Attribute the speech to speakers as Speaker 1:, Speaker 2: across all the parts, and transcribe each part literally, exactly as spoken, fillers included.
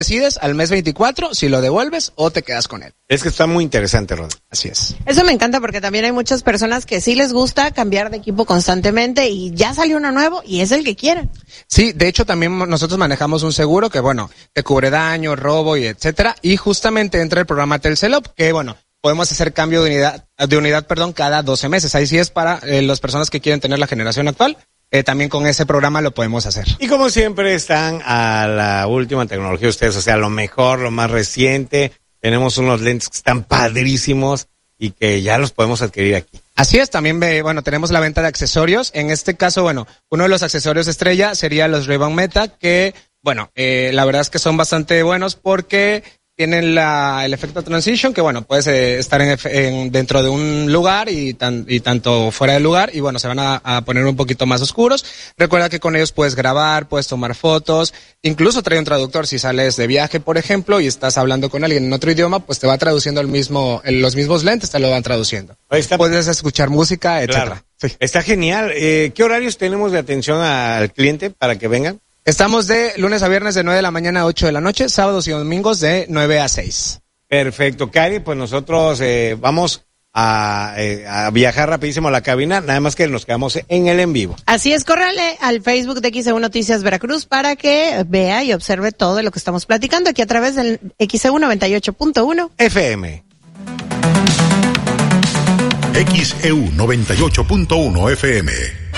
Speaker 1: decides al mes veinticuatro si lo devuelves o te quedas con él.
Speaker 2: Es que está muy interesante, Rod.
Speaker 1: Así es.
Speaker 3: Eso me encanta porque también hay muchas personas que sí les gusta cambiar de equipo constantemente y ya salió uno nuevo y es el que quieren.
Speaker 1: Sí, de hecho también nosotros manejamos un seguro que, bueno, te cubre daño, robo y etcétera. Y justamente entra el programa Telcel Up, que, bueno, podemos hacer cambio de unidad, de unidad, perdón, cada doce meses. Ahí sí es para eh, las personas que quieren tener la generación actual. Eh, también con ese programa lo podemos hacer.
Speaker 2: Y como siempre están a la última tecnología ustedes, o sea, lo mejor, lo más reciente. Tenemos unos lentes que están padrísimos y que ya los podemos adquirir aquí.
Speaker 1: Así es, también, ve, bueno, tenemos la venta de accesorios. En este caso, bueno, uno de los accesorios estrella sería los Ray-Ban Meta, que, bueno, eh, la verdad es que son bastante buenos porque tienen la, el efecto transition, que bueno, puedes eh, estar en, en, dentro de un lugar y, tan, y tanto fuera del lugar, y bueno, se van a, a poner un poquito más oscuros. Recuerda que con ellos puedes grabar, puedes tomar fotos, incluso trae un traductor si sales de viaje, por ejemplo, y estás hablando con alguien en otro idioma, pues te va traduciendo el mismo, el, los mismos lentes te lo van traduciendo.
Speaker 2: Ahí está.
Speaker 1: Puedes escuchar música, etcétera.
Speaker 2: Claro.
Speaker 1: Sí.
Speaker 2: Está genial. Eh, ¿Qué horarios tenemos de atención al cliente para que vengan?
Speaker 1: Estamos de lunes a viernes de nueve de la mañana a ocho de la noche, sábados y domingos de nueve a seis.
Speaker 2: Perfecto, Cari, pues nosotros eh, vamos a, eh, a viajar rapidísimo a la cabina, nada más que nos quedamos en el en vivo.
Speaker 3: Así es, córrale al Facebook de X E U Noticias Veracruz para que vea y observe todo lo que estamos platicando aquí a través del X E U noventa y ocho punto uno
Speaker 2: F M.
Speaker 4: X E U noventa y ocho punto uno F M.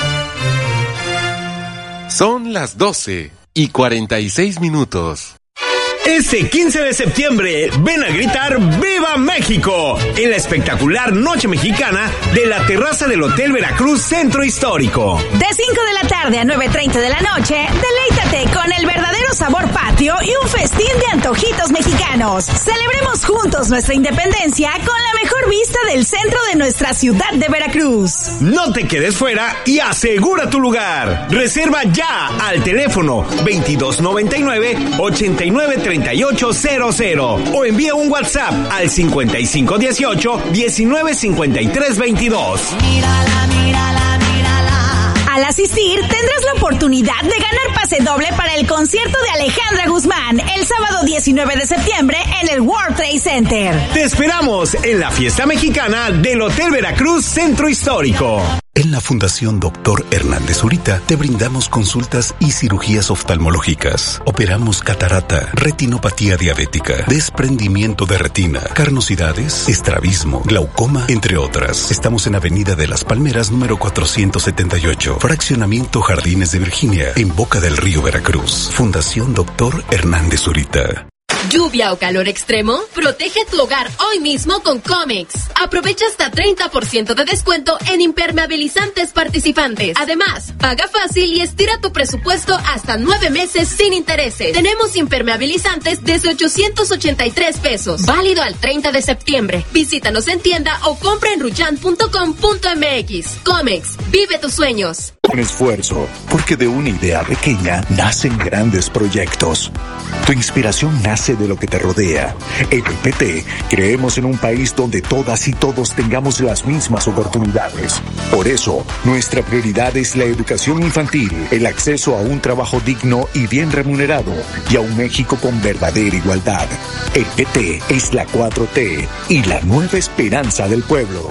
Speaker 5: Son las doce y cuarenta y seis minutos.
Speaker 6: Este quince de septiembre, ven a gritar ¡Viva México! En la espectacular Noche Mexicana de la terraza del Hotel Veracruz Centro Histórico.
Speaker 7: De cinco de la tarde a nueve treinta de la noche, deleítate con el verdadero sabor patrio y un festín de antojitos mexicanos. Celebremos juntos nuestra independencia con la mejor vista del centro de nuestra ciudad de Veracruz.
Speaker 6: No te quedes fuera y asegura tu lugar. Reserva ya al teléfono veintidós noventa y nueve, ochenta y nueve treinta y ocho cero cero o envía un WhatsApp al cincuenta y cinco dieciocho, diecinueve cincuenta y tres veintidós.
Speaker 7: Mírala, mírala, mírala. Al asistir, tendrás la oportunidad de ganar pase doble para el concierto de Alejandra Guzmán el sábado diecinueve de septiembre en el World Trade Center.
Speaker 6: Te esperamos en la fiesta mexicana del Hotel Veracruz Centro Histórico.
Speaker 8: En la Fundación Doctor Hernández Zurita te brindamos consultas y cirugías oftalmológicas. Operamos catarata, retinopatía diabética, desprendimiento de retina, carnosidades, estrabismo, glaucoma, entre otras. Estamos en Avenida de las Palmeras número cuatrocientos setenta y ocho, Fraccionamiento Jardines de Virginia, en Boca del Río, Veracruz. Fundación Doctor Hernández Zurita.
Speaker 9: ¿Lluvia o calor extremo? Protege tu hogar hoy mismo con Comex. Aprovecha hasta treinta por ciento de descuento en impermeabilizantes participantes. Además, paga fácil y estira tu presupuesto hasta nueve meses sin intereses. Tenemos impermeabilizantes desde ochocientos ochenta y tres pesos. Válido al treinta de septiembre. Visítanos en tienda o compra en ruyan punto com punto m x. Comex, vive tus sueños.
Speaker 10: Un esfuerzo, porque de una idea pequeña nacen grandes proyectos. Tu inspiración nace de lo que te rodea. En el P T creemos en un país donde todas y todos tengamos las mismas oportunidades. Por eso, nuestra prioridad es la educación infantil, el acceso a un trabajo digno y bien remunerado y a un México con verdadera igualdad. El P T es la cuatro T y la nueva esperanza del pueblo.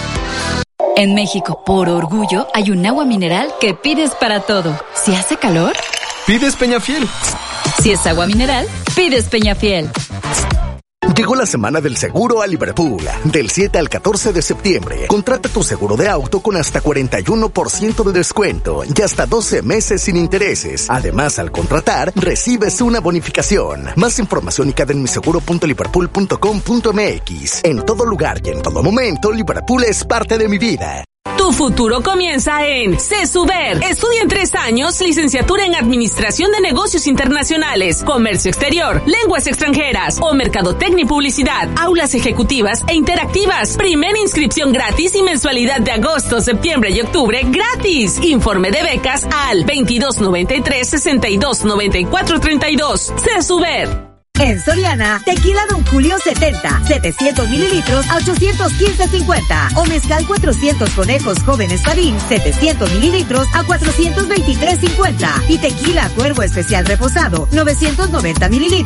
Speaker 11: En México, por orgullo, hay un agua mineral que pides para todo. Si hace calor,
Speaker 5: pides Peñafiel.
Speaker 11: Si es agua mineral, pides Peñafiel.
Speaker 12: Llegó la semana del seguro a Liverpool. Del siete al catorce de septiembre, contrata tu seguro de auto con hasta cuarenta y uno por ciento de descuento y hasta doce meses sin intereses. Además, al contratar, recibes una bonificación. Más información y cada en mi seguro punto liverpool punto com punto m x. En todo lugar y en todo momento, Liverpool es parte de mi vida.
Speaker 13: Tu futuro comienza en CESUBER. Estudia en tres años, licenciatura en Administración de Negocios Internacionales, Comercio Exterior, Lenguas Extranjeras o Mercadotecnia y Publicidad. Aulas ejecutivas e interactivas. Primera inscripción gratis y mensualidad de agosto, septiembre y octubre gratis. Informe de becas al veintidós noventa y tres, sesenta y dos noventa y cuatro treinta y dos. CESUBER.
Speaker 14: En Soriana, tequila Don Julio setenta, setecientos mililitros a ochocientos quince cincuenta. O mezcal cuatrocientos conejos jóvenes Padín, setecientos mililitros a cuatrocientos veintitrés cincuenta. Y tequila Cuervo Especial Reposado, novecientos noventa mililitros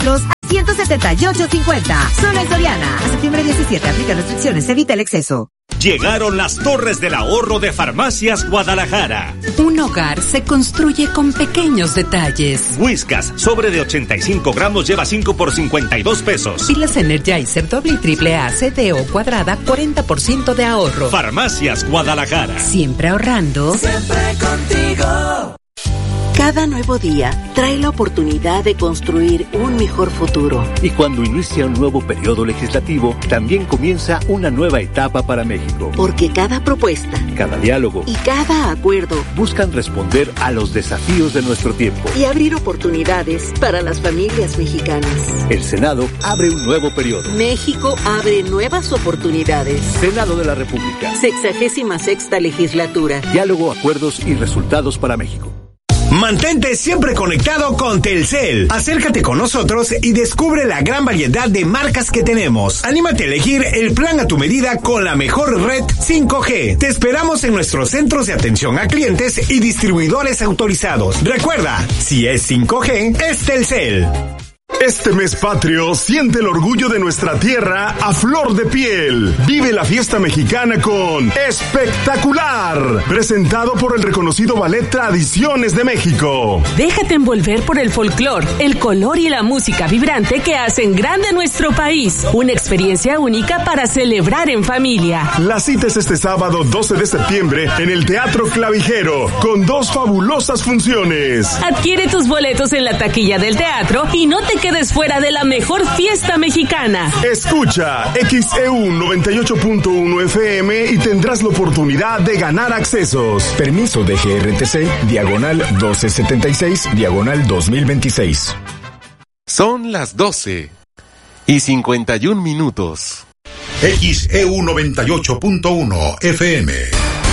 Speaker 14: ciento setenta y ocho cincuenta. Solo en Soriana. A septiembre diecisiete, aplica restricciones, evita el exceso.
Speaker 6: Llegaron las torres del ahorro de Farmacias Guadalajara.
Speaker 15: Un hogar se construye con pequeños detalles.
Speaker 6: Whiskas, sobre de ochenta y cinco gramos, lleva cinco por cincuenta y dos pesos.
Speaker 15: Pilas Energizer doble y triple A, C D O cuadrada, cuarenta por ciento de ahorro.
Speaker 6: Farmacias Guadalajara.
Speaker 15: Siempre ahorrando.
Speaker 16: Siempre contigo.
Speaker 17: Cada nuevo día trae la oportunidad de construir un mejor futuro.
Speaker 18: Y cuando inicia un nuevo periodo legislativo, también comienza una nueva etapa para México.
Speaker 17: Porque cada propuesta,
Speaker 18: cada diálogo
Speaker 17: y cada acuerdo
Speaker 18: buscan responder a los desafíos de nuestro tiempo
Speaker 17: y abrir oportunidades para las familias mexicanas.
Speaker 18: El Senado abre un nuevo periodo.
Speaker 17: México abre nuevas oportunidades.
Speaker 18: Senado de la República.
Speaker 17: Sexagésima sexta legislatura.
Speaker 18: Diálogo, acuerdos y resultados para México.
Speaker 6: Mantente siempre conectado con Telcel. Acércate con nosotros y descubre la gran variedad de marcas que tenemos. Anímate a elegir el plan a tu medida con la mejor red cinco G. Te esperamos en nuestros centros de atención a clientes y distribuidores autorizados. Recuerda, si es cinco G, es Telcel.
Speaker 19: Este mes patrio siente el orgullo de nuestra tierra a flor de piel. Vive la fiesta mexicana con Espectacular, presentado por el reconocido Ballet Tradiciones de México.
Speaker 13: Déjate envolver por el folclor, el color y la música vibrante que hacen grande nuestro país. Una experiencia única para celebrar en familia.
Speaker 19: La cita es este sábado doce de septiembre en el Teatro Clavijero, con dos fabulosas funciones.
Speaker 13: Adquiere tus boletos en la taquilla del teatro y no te quedes fuera de la mejor fiesta mexicana.
Speaker 19: Escucha X E U noventa y ocho punto uno F M y tendrás la oportunidad de ganar accesos.
Speaker 20: Permiso de G R T C, diagonal doce setenta y seis, diagonal dos mil veintiséis.
Speaker 5: Son las doce y cincuenta y un minutos.
Speaker 4: X E U noventa y ocho punto uno F M.